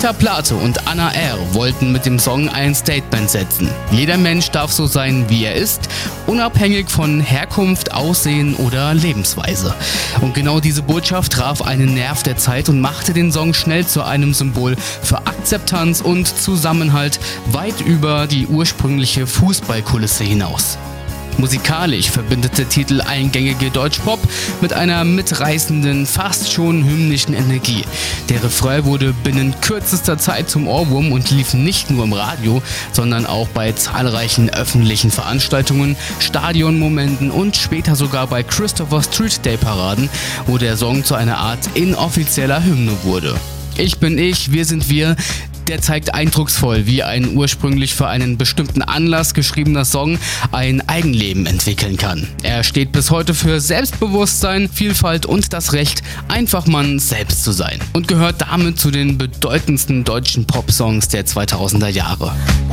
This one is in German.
Peter Plate und Anna R. wollten mit dem Song ein Statement setzen. Jeder Mensch darf so sein, wie er ist, unabhängig von Herkunft, Aussehen oder Lebensweise. Und genau diese Botschaft traf einen Nerv der Zeit und machte den Song schnell zu einem Symbol für Akzeptanz und Zusammenhalt weit über die ursprüngliche Fußballkulisse hinaus. Musikalisch verbindet der Titel eingängige Deutschpop mit einer mitreißenden, fast schon hymnischen Energie. Der Refrain wurde binnen kürzester Zeit zum Ohrwurm und lief nicht nur im Radio, sondern auch bei zahlreichen öffentlichen Veranstaltungen, Stadionmomenten und später sogar bei Christopher Street Day Paraden, wo der Song zu einer Art inoffizieller Hymne wurde. Ich bin ich, wir sind wir. Der zeigt eindrucksvoll, wie ein ursprünglich für einen bestimmten Anlass geschriebener Song ein Eigenleben entwickeln kann. Er steht bis heute für Selbstbewusstsein, Vielfalt und das Recht, einfach man selbst zu sein. Und gehört damit zu den bedeutendsten deutschen Popsongs der 2000er Jahre.